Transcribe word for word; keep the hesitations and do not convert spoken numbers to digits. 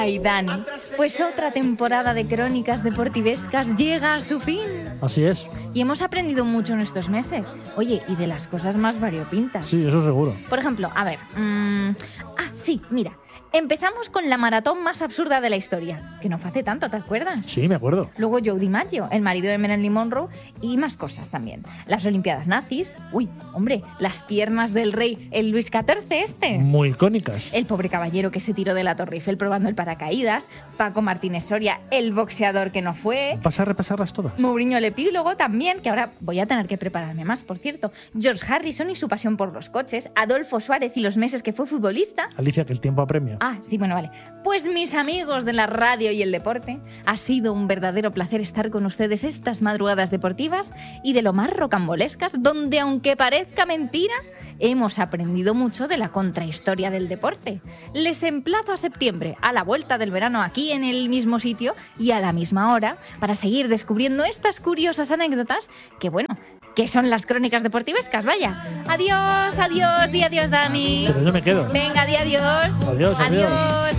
Ay, Dani, pues otra temporada de Crónicas Deportivescas llega a su fin. Así es. Y hemos aprendido mucho en estos meses. Oye, y de las cosas más variopintas. Sí, eso seguro. Por ejemplo, a ver... Mmm... Ah, sí, mira. Empezamos con la maratón más absurda de la historia, que no fue hace tanto, ¿te acuerdas? Sí, me acuerdo. Luego Joe DiMaggio, el marido de Marilyn Monroe, y más cosas también. Las Olimpiadas nazis. Uy, hombre, las piernas del rey, el Luis catorce este. Muy icónicas. El pobre caballero que se tiró de la Torre Eiffel probando el paracaídas. Paco Martínez Soria, el boxeador que no fue. ¿Vas a repasarlas todas? Mourinho el epílogo también, que ahora voy a tener que prepararme más, por cierto. George Harrison y su pasión por los coches. Adolfo Suárez y los meses que fue futbolista. Alicia, que el tiempo apremia. Ah, sí, bueno, vale. Pues mis amigos de la radio y el deporte, ha sido un verdadero placer estar con ustedes estas madrugadas deportivas y de lo más rocambolescas, donde aunque parezca mentira, hemos aprendido mucho de la contrahistoria del deporte. Les emplazo a septiembre, a la vuelta del verano, aquí en el mismo sitio y a la misma hora, para seguir descubriendo estas curiosas anécdotas que, bueno, que son las crónicas deportivescas, vaya. Adiós, adiós, di adiós, Dani. Pero yo me quedo. Venga, di adiós. Adiós, adiós. Adiós.